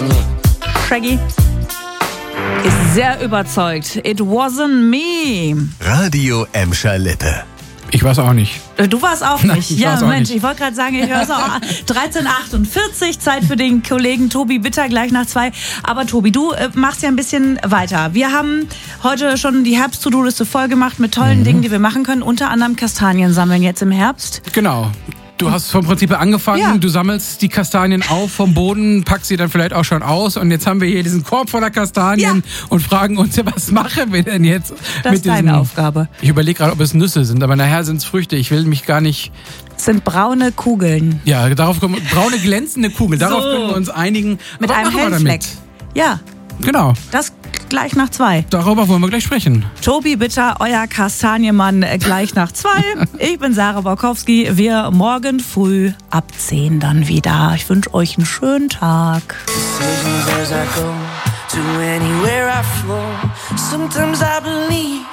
Shaggy ist sehr überzeugt. It wasn't me. Radio Emscher Lippe. Ich weiß auch nicht. Du warst auch Nein, nicht. ich Ja, war's auch Mensch, nicht. ich wollte gerade sagen, ich höre es auch. 13:48, Zeit für den Kollegen Tobi Bitter, gleich nach 2. Aber Tobi, du machst ja ein bisschen weiter. Wir haben heute schon die Herbst-To-Do-Liste voll gemacht mit tollen Dingen, die wir machen können. Unter anderem Kastanien sammeln jetzt im Herbst. Genau. Du hast vom Prinzip angefangen, Ja. Du sammelst die Kastanien auf vom Boden, packst sie dann vielleicht auch schon aus und jetzt haben wir hier diesen Korb voller Kastanien und fragen uns, was machen wir denn jetzt Das mit ist deine Aufgabe. Ich überlege gerade, ob es Nüsse sind, aber nachher sind es Früchte. Ich will mich gar nicht... Es sind braune Kugeln. Ja, darauf kommen braune glänzende Kugeln. Darauf So. können wir uns einigen. Mit Was einem machen wir hellen Fleck. damit? Ja, Genau. das gleich nach 2. Darüber wollen wir gleich sprechen. Tobi Bitter, euer Kastanienmann, gleich nach 2. Ich bin Sarah Borkowski. Wir morgen früh ab 10 dann wieder. Ich wünsche euch einen schönen Tag. Decisions as I go to anywhere I flow. Sometimes I believe